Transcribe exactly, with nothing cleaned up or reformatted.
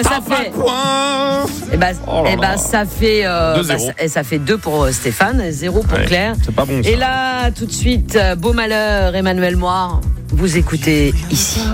Ça fait point. Et bah, Oh là et bah là. ça fait euh, deux bah, zéro. ça, et ça fait deux pour euh, Stéphane, et zéro pour Ouais, Claire. c'est pas bon, ça. Et là, tout de suite, euh, Beau Malheur, Emmanuel Moire, vous écoutez ici.